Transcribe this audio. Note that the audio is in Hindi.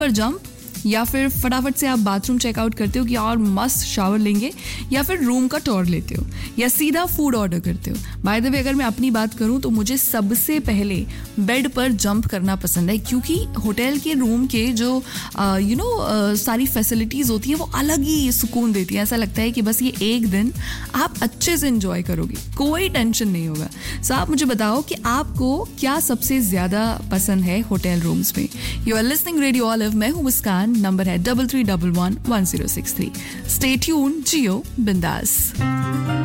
पर जंप, या फिर फटाफट से आप बाथरूम चेकआउट करते हो कि और मस्त शावर लेंगे, या फिर रूम का टूर लेते हो, या सीधा फूड ऑर्डर करते हो? बाय द वे, अगर मैं अपनी बात करूं तो मुझे सबसे पहले बेड पर जंप करना पसंद है, क्योंकि होटल के रूम के जो सारी फैसिलिटीज़ होती हैं वो अलग ही सुकून देती हैं. ऐसा लगता है कि बस ये एक दिन आप अच्छे से एंजॉय करोगे, कोई टेंशन नहीं होगा. सो आप मुझे बताओ कि आपको क्या सबसे ज़्यादा पसंद है होटल रूम्स में. You are listening radio olive, मैं हूँ मुस्कान. नंबर है 33111063. स्टे ट्यून, जियो बिंदास.